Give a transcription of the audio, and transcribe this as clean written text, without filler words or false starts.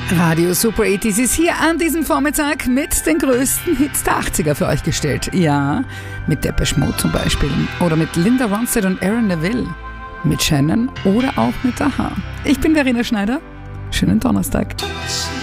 Radio Super 80s ist hier an diesem Vormittag mit den größten Hits der 80er für euch gestellt. Ja, mit Depeche Mode zum Beispiel. Oder mit Linda Ronstadt und Aaron Neville. Mit Shannon oder auch mit Aha. Ich bin Verena Schneider. Schönen Donnerstag.